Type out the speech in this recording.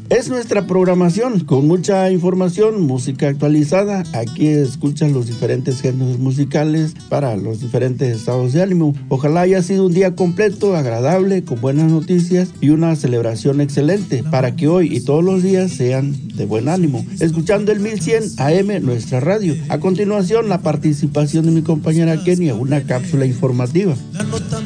Es nuestra programación con mucha información, música actualizada. Aquí escuchan los diferentes géneros musicales para los diferentes estados de ánimo. Ojalá haya sido un día completo, agradable, con buenas noticias y una celebración excelente para que hoy y todos los días sean de buen ánimo. Escuchando el 1100 AM, nuestra radio. A continuación, la participación de mi compañera Kenia, una cápsula informativa.